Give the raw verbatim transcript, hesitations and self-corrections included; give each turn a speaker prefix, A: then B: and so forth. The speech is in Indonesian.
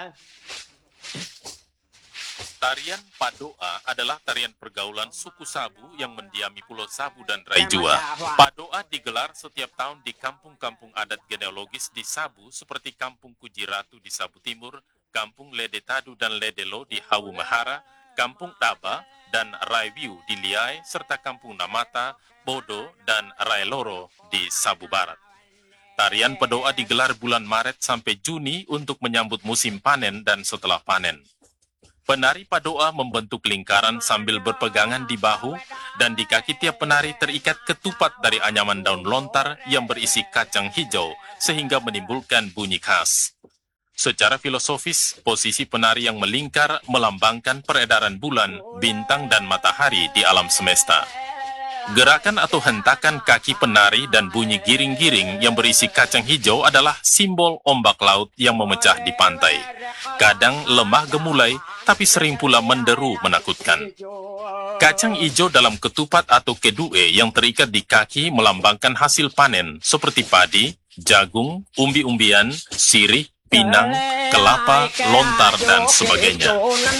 A: Tarian Padoa adalah tarian pergaulan suku Sabu yang mendiami Pulau Sabu dan Raijua. Padoa digelar setiap tahun di kampung-kampung adat genealogis di Sabu seperti Kampung Kujiratu di Sabu Timur, Kampung Ledetadu dan Ledelo di Hawu Mahara, Kampung Taba dan Raiwiu di Liai, serta Kampung Namata, Bodo, dan Railoro di Sabu Barat. Tarian Padoa digelar bulan Maret sampai Juni untuk menyambut musim panen dan setelah panen. Penari Padoa membentuk lingkaran sambil berpegangan di bahu, dan di kaki tiap penari terikat ketupat dari anyaman daun lontar yang berisi kacang hijau, sehingga menimbulkan bunyi khas. Secara filosofis, posisi penari yang melingkar melambangkan peredaran bulan, bintang, dan matahari di alam semesta. Gerakan atau hentakan kaki penari dan bunyi giring-giring yang berisi kacang hijau adalah simbol ombak laut yang memecah di pantai. Kadang lemah gemulai, tapi sering pula menderu menakutkan. Kacang hijau dalam ketupat atau kedue yang terikat di kaki melambangkan hasil panen seperti padi, jagung, umbi-umbian, sirih, pinang, kelapa, lontar, dan sebagainya.